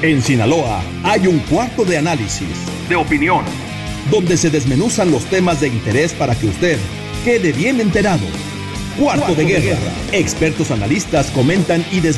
En Sinaloa hay un cuarto de análisis, de opinión, donde se desmenuzan los temas de interés para que usted quede bien enterado. Cuarto de guerra. Expertos analistas comentan y